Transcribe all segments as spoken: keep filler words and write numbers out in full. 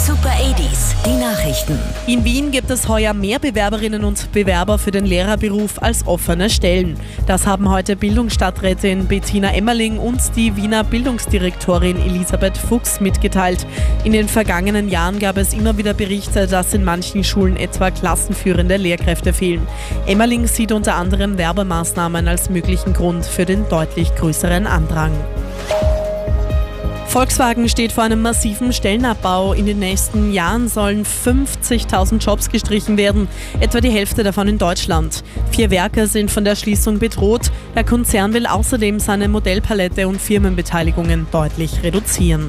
Super achtziger, die Nachrichten. In Wien gibt es heuer mehr Bewerberinnen und Bewerber für den Lehrerberuf als offene Stellen. Das haben heute Bildungsstadträtin Bettina Emmerling und die Wiener Bildungsdirektorin Elisabeth Fuchs mitgeteilt. In den vergangenen Jahren gab es immer wieder Berichte, dass in manchen Schulen etwa klassenführende Lehrkräfte fehlen. Emmerling sieht unter anderem Werbemaßnahmen als möglichen Grund für den deutlich größeren Andrang. Volkswagen steht vor einem massiven Stellenabbau. In den nächsten Jahren sollen fünfzigtausend Jobs gestrichen werden, etwa die Hälfte davon in Deutschland. Vier Werke sind von der Schließung bedroht. Der Konzern will außerdem seine Modellpalette und Firmenbeteiligungen deutlich reduzieren.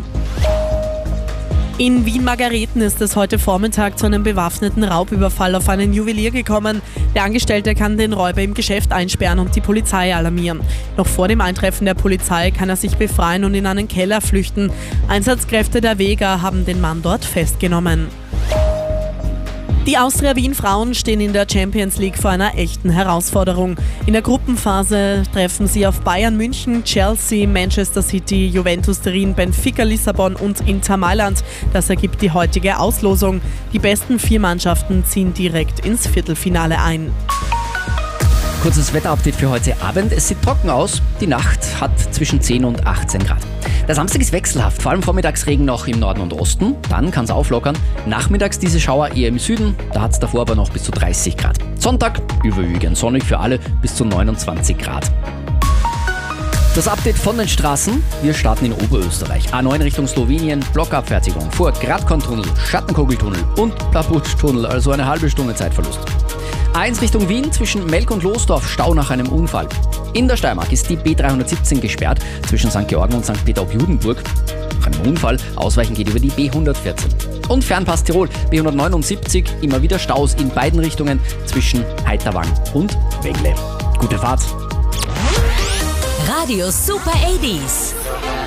In Wien-Margareten ist es heute Vormittag zu einem bewaffneten Raubüberfall auf einen Juwelier gekommen. Der Angestellte kann den Räuber im Geschäft einsperren und die Polizei alarmieren. Noch vor dem Eintreffen der Polizei kann er sich befreien und in einen Keller flüchten. Einsatzkräfte der Vega haben den Mann dort festgenommen. Die Austria Wien-Frauen stehen in der Champions League vor einer echten Herausforderung. In der Gruppenphase treffen sie auf Bayern München, Chelsea, Manchester City, Juventus Turin, Benfica Lissabon und Inter Mailand. Das ergibt die heutige Auslosung. Die besten vier Mannschaften ziehen direkt ins Viertelfinale ein. Kurzes Wetterupdate für heute Abend. Es sieht trocken aus. Die Nacht hat zwischen zehn und achtzehn Grad. Der Samstag ist wechselhaft, vor allem Vormittagsregen noch im Norden und Osten. Dann kann es auflockern. Nachmittags diese Schauer eher im Süden. Da hat es davor aber noch bis zu dreißig Grad. Sonntag überwiegend sonnig für alle bis zu neunundzwanzig Grad. Das Update von den Straßen. Wir starten in Oberösterreich. A neun Richtung Slowenien, Blockabfertigung vor Gradkorntunnel, Schattenkogeltunnel und Plaputschtunnel, also eine halbe Stunde Zeitverlust. A eins Richtung Wien zwischen Melk und Losdorf, Stau nach einem Unfall. In der Steiermark ist die B dreihundertsiebzehn gesperrt zwischen Sankt Georgen und Sankt Peter-ob-Judenburg. Nach einem Unfall, Ausweichen geht über die B hundertvierzehn. Und Fernpass Tirol, B hundertneunundsiebzig, immer wieder Staus in beiden Richtungen zwischen Heiterwang und Wegle. Gute Fahrt! Radio Super achtziger.